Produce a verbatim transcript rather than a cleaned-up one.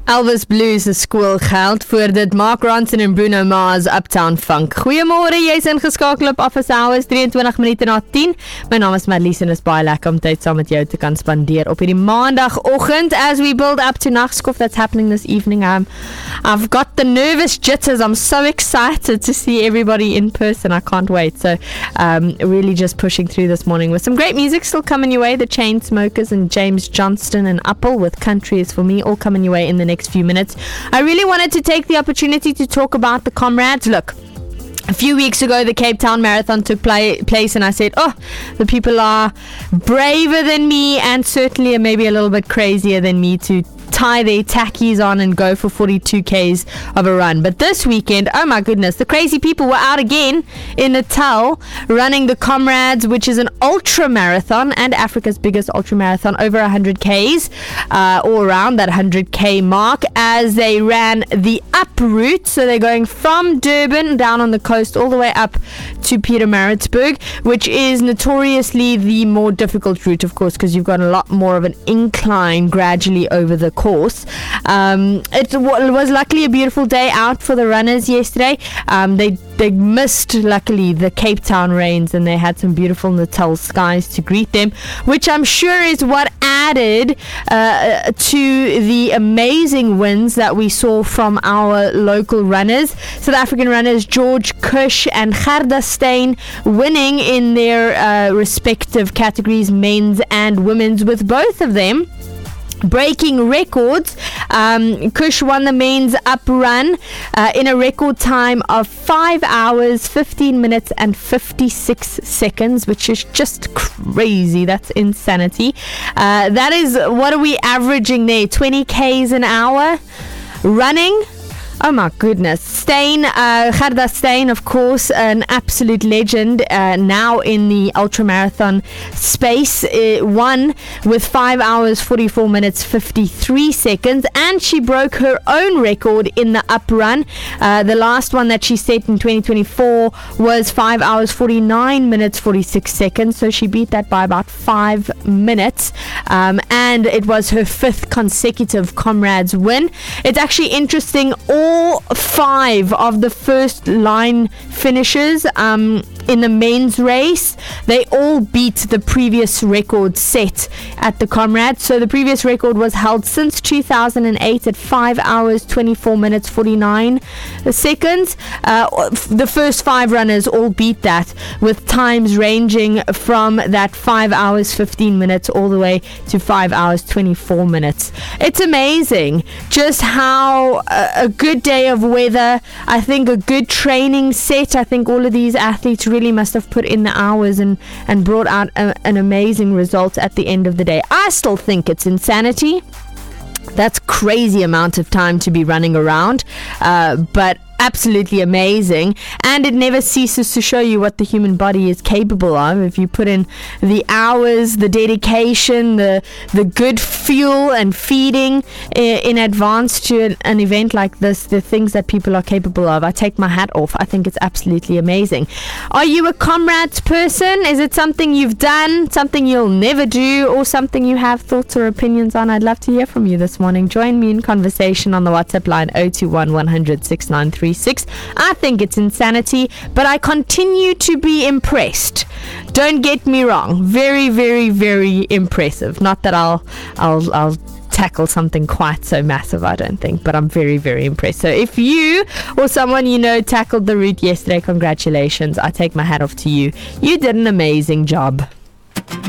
Elvis Blues is skoolgeld voor dit Mark Ronson en Bruno Mars Uptown Funk. Goeiemôre, jy's ingeskakel op Office Hours drieëntwintig minute na tien. My naam is Marlies en is baie lekker om tyd saam met jou te kan spandeer op hierdie maandagoggend as we build up to Nagskof that's happening this evening. Um, I've got the nervous jitters. I'm so excited to see everybody in person. I can't wait. So um, really just pushing through this morning with some great music still coming your way. The Chainsmokers and James Johnston and Apple with Country Is For Me all coming your way in the next few minutes. I really wanted to take the opportunity to talk about the comrades. Look, a few weeks ago, the Cape Town Marathon took play, place, and I said, oh, the people are braver than me and certainly maybe a little bit crazier than me to tie their tackies on and go for forty-two kays of a run. But this weekend, oh my goodness, the crazy people were out again in Natal running the Comrades, which is an ultra marathon and Africa's biggest ultra marathon, over one hundred kays, uh, all around that one hundred k mark, as they ran the up route. So they're going from Durban down on the coast all the way up to Pietermaritzburg, which is notoriously the more difficult route, of course, because you've got a lot more of an incline gradually over the course. Um, it w- was luckily a beautiful day out for the runners yesterday. Um, they they missed, luckily, the Cape Town rains, and they had some beautiful Natal skies to greet them, which I'm sure is what added uh, to the amazing wins that we saw from our local runners. South African runners George Kush and Gerda Steyn winning in their uh, respective categories, men's and women's, with both of them breaking records. Um, Kush won the men's up run uh, in a record time of five hours, fifteen minutes and fifty-six seconds, which is just crazy. That's insanity. Uh, that is, what are we averaging there? twenty kays an hour running? Oh my goodness. Steyn, uh, Gerda Steyn, of course, an absolute legend, uh, now in the ultramarathon space, uh, won with five hours, forty-four minutes, fifty-three seconds, and she broke her own record in the up run. Uh, the last one that she set in twenty twenty-four was five hours, forty-nine minutes, forty-six seconds, so she beat that by about five minutes, um, and it was her fifth consecutive Comrades win. It's actually interesting, all All five of the first line finishers um, in the men's race, they all beat the previous record set at the Comrades. So the previous record was held since two thousand eight at five hours, twenty-four minutes, forty-nine seconds. Uh, the first five runners all beat that, with times ranging from that five hours, fifteen minutes all the way to five hours, twenty-four minutes. It's amazing just how a, a good day of weather, I think a good training set, I think all of these athletes really must have put in the hours and, and brought out a, an amazing result at the end of the day. I still think it's insanity. That's crazy amount of time to be running around, uh, but absolutely amazing, and it never ceases to show you what the human body is capable of if you put in the hours, the dedication, the the good fuel and feeding in advance to an, an event like this, the things that people are capable of. I take my hat off. I think it's absolutely amazing. Are you a Comrades person? Is it something you've done, something you'll never do, or something you have thoughts or opinions on? I'd love to hear from you this morning. Join me in conversation on the WhatsApp line oh two one, one hundred, six nine three six. I think it's insanity, but I continue to be impressed. Don't get me wrong. Very, very, very impressive. Not that I'll, I'll, I'll tackle something quite so massive, I don't think, but I'm very, very impressed. So if you or someone you know tackled the route yesterday, congratulations. I take my hat off to you. You did an amazing job.